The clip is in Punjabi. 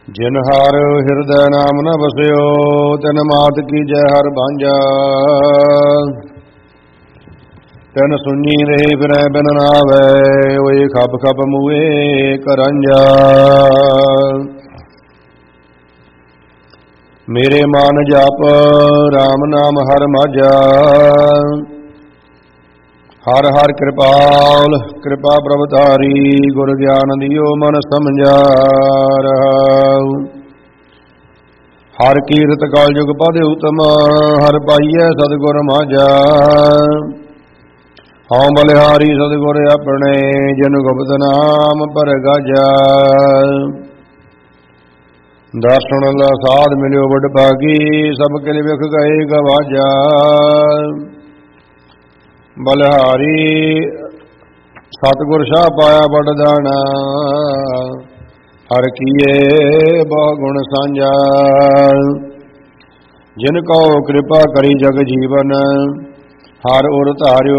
ਜਿਨ ਹਰ ਹਿਰਦੈ ਨਾਮ ਨ ਵਸਿਓ, ਤਿਨ ਮਾਤ ਕੀਜੈ ਹਰ ਭਾਂਜਾ। ਤਿਨ ਸੁਣੀ ਰਹੇ ਫਿਰੈ ਬਿਨ ਨਾਵੈ, ਓਏ ਖਪ ਖਪ ਮੂਏ ਕਰੰਜਾ। ਮੇਰੇ ਮਨ ਜਪ ਰਾਮ ਨਾਮ ਹਰ ਮਾਝਾ, ਹਰ ਹਰ ਕਿਰਪਾਲ ਕਿਰਪਾ ਪ੍ਰਭ ਧਾਰੀ। ਗੁਰ ਗਿਆਨ ਦਿਓ ਮਨ ਸਮਝਾ ਰਹਾਉ। ਹਰ ਕੀਰਤ ਕਾਲ ਜੁਗ ਪਦ ਉਤਮ, ਹਰ ਪਾਈਐ ਸਤਿਗੁਰ ਮਾਝਾ। ਹਉ ਬਲਿਹਾਰੀ ਸਤਿਗੁਰ ਆਪਣੇ, ਜਿਨ ਗੁਪਤ ਨਾਮ ਪਰਗਾਜਾ। ਦਰਸ਼ਨ ਲਾ ਸਾਧ ਮਿਲਿਓ ਵਡ ਭਾਗੀ, ਸਭ ਕਿਲ ਵਿਖ ਗਏ ਗਵਾਜਾ। ਬਲਿਹਾਰੀ ਸਤਿਗੁਰ ਸ਼ਾਹ ਪਾਇਆ ਬੜ ਦਾਣਾ, ਹਰ ਕੀਏ ਬਹੁ ਗੁਣ ਸਾਂਝਾ। ਜਿਨ ਕਉ ਕਿਰਪਾ ਕਰੀ ਜਗ ਜੀਵਨ, ਹਰ ਉਰ ਧਾਰਿਓ